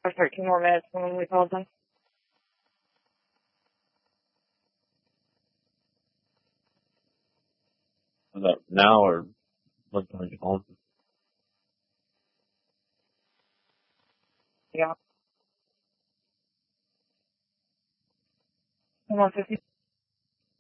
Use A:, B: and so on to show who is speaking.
A: for 13 more minutes from when we called them.
B: Is that now or what time you calling?
A: Yeah. 150.